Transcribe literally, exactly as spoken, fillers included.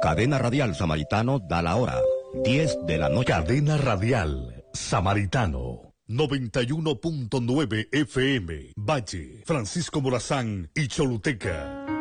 Cadena Radial Samaritano da la hora, diez de la noche. Cadena Radial Samaritano, noventa y uno punto nueve F M, Valle, Francisco Morazán y Choluteca.